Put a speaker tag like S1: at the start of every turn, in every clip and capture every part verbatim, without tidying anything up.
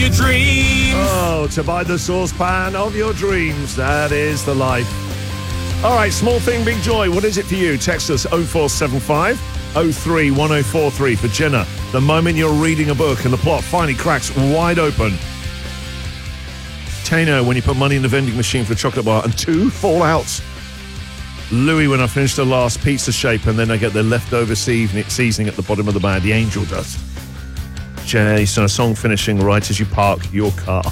S1: Your dreams.
S2: Oh, to buy the saucepan of your dreams. That is the life. All right, small thing, big joy. What is it for you? Text us oh four seven five, oh three, one oh four three. For Jenna, the moment you're reading a book and the plot finally cracks wide open. Tano, when you put money in the vending machine for a chocolate bar and two fall out. Louis, when I finish the last pizza shape and then I get the leftover seasoning, seasoning at the bottom of the bag, the angel dust. Jason, a song finishing right as you park your car.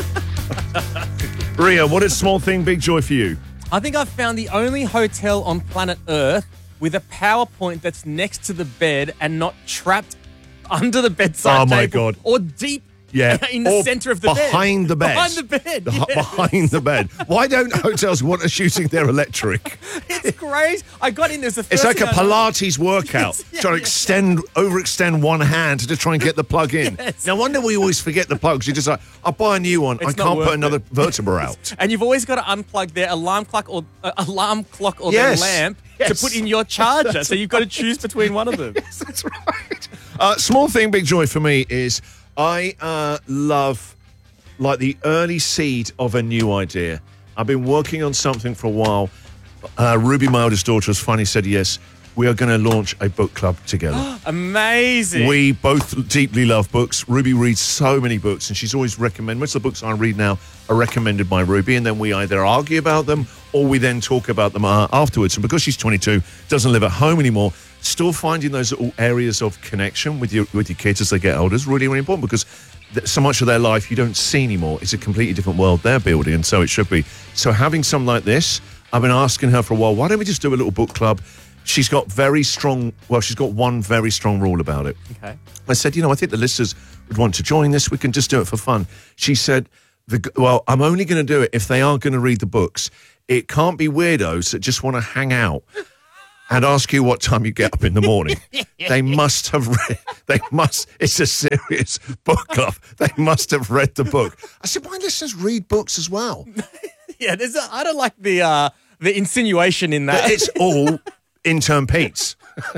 S2: Ria, what is small thing, big joy for you?
S1: I think I've found the only hotel on planet Earth with a PowerPoint that's next to the bed and not trapped under the bedside
S2: Oh, my
S1: table
S2: God.
S1: or deep
S2: Yeah,
S1: in the
S2: or
S1: center of the bed.
S2: behind the bed.
S1: Behind the bed.
S2: Beh-
S1: yes.
S2: Behind the bed. Why don't hotels want us shooting their electric?
S1: It's great. I got in. There's the first
S2: It's like a
S1: thing I-
S2: Pilates workout,
S1: Yes, yeah,
S2: trying to
S1: yeah.
S2: extend, overextend one hand to try and get the plug in.
S1: Yes.
S2: No wonder we always forget the plugs. You're just like, I'll buy a new one.
S1: It's
S2: I
S1: not
S2: can't
S1: worth
S2: put another
S1: it.
S2: vertebra out.
S1: And you've always got to unplug their alarm clock or uh, alarm clock or
S2: Yes.
S1: their lamp
S2: Yes.
S1: to put in your charger. So you've got to choose between one of them.
S2: Yes, that's right. Uh, small thing, big joy for me is I uh, love like the early seed of a new idea. I've been working on something for a while. Uh, Ruby, my oldest daughter, has finally said yes. We are going to launch a book club together.
S1: Amazing.
S2: We both deeply love books. Ruby reads so many books, and she's always recommended. Most of the books I read now are recommended by Ruby, and then we either argue about them or we then talk about them uh, afterwards. And because she's twenty-two, doesn't live at home anymore, still finding those little areas of connection with your with your kids as they get older is really, really important because th- so much of their life you don't see anymore. It's a completely different world they're building, and so it should be. So having something like this, I've been asking her for a while, why don't we just do a little book club? She's got very strong, well, she's got one very strong rule about it.
S1: Okay.
S2: I said, you know, I think the listeners would want to join this. We can just do it for fun. She said, the, well, I'm only going to do it if they are going to read the books. It can't be weirdos that just want to hang out and ask you what time you get up in the morning. They must have read, they must, it's a serious book club. They must have read the book. I said, my listeners read books as well.
S1: Yeah, there's a, I don't like the uh, the insinuation in that.
S2: It's all intern Pete's.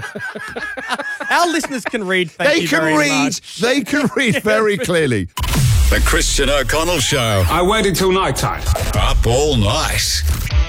S1: Our listeners can read. Thank
S2: They
S1: you
S2: can
S1: very
S2: read.
S1: much.
S2: They can read very clearly.
S3: The Christian O'Connell Show.
S4: I waited till night time.
S3: Up all night.